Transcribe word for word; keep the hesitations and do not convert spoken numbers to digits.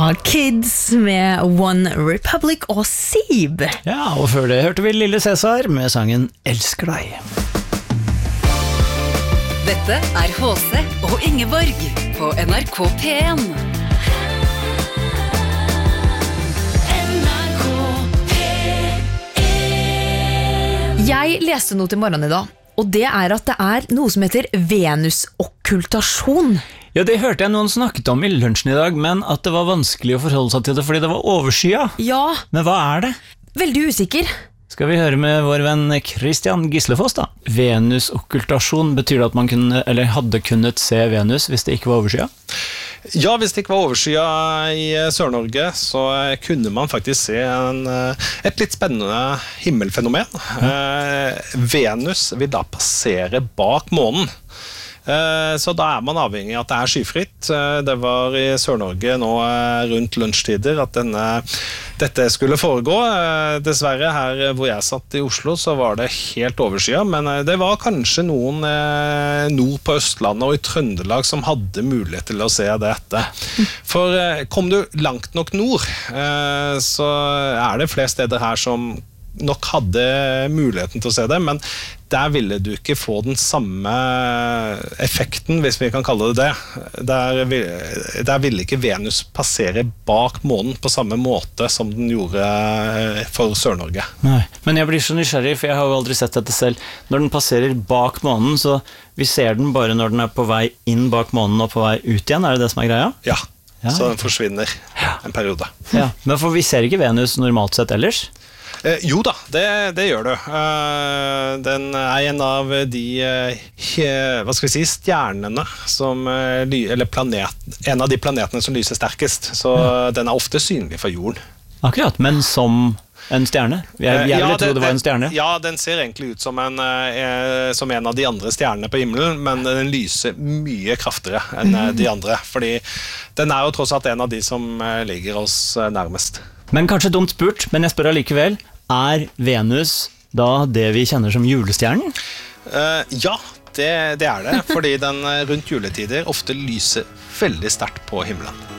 Kids med One Republic og Sib. Ja, og før det hørte vi Lille Cæsar med sangen Elsker deg. Dette er H C og Ingeborg på N R K P en. Jeg leste noe til morgenen i dag, og det er at det er noe som heter venusokkultasjon. Ja, det hørte jeg noen snakket om i lunsjen i dag, men at det var vanskelig å forholde seg til det fordi det var overskya. Ja. Men hva er det? Veldig usikker. Skal vi høre med vår venn Christian Gislefoss da? Venusokkultasjon, betyr det at man kunne, eller hadde kunnet se Venus hvis det ikke var overskya? Ja, hvis det ikke var overskya i Sør-Norge, så kunne man faktisk se en, et litt spennende himmelfenomen. Eh, Venus vil da passere bak månen. Så da er man avhengig av at det er skyfritt. Det var i Sør-Norge nå rundt lunsjtider at denne, dette skulle foregå. Dessverre her hvor jeg satt i Oslo så var det helt overskya, men det var kanskje noen nord på Østlandet og i Trøndelag som hadde mulighet til å se dette. For kom du langt nok nord, så er det flere steder her som nok hadde muligheten til å se det, men der ville du ikke få den samme effekten, hvis vi kan kalle det det. Der, der ville ikke Venus passere bak månen på samme måte som den gjorde for Sør-Norge. Nei, men jeg blir så nysgjerrig, for jeg har jo aldri sett dette selv. Når den passerer bak månen, så vi ser den bare når den er på vei inn bak månen og på vei ut igjen, er det det som er greia? Ja, ja. Så den forsvinner en periode. Ja, men for vi ser ikke Venus normalt sett ellers? Eh, jo da, det, det gjør du. Eh, den er en av de eh, hva skal vi si, stjernene som, eh, eller planet, en av de planetene som lyser sterkest, så ja. Den er ofte synlig fra jorden. Akkurat, men som en stjerne? Jeg, jeg ville ja, tro det var en stjerne. Ja, den ser egentlig ut som en, eh, som en av de andre stjernene på himmelen, men den lyser mye kraftigere enn mm. de andre, fordi den er jo tross alt en av de som eh, ligger oss nærmest. Men kanskje dumt spurt, men jeg spør allikevel, er Venus da det vi kjenner som julestjernen? Uh, ja, det, det er det, fordi den rundt juletider ofte lyser veldig sterkt på himmelen.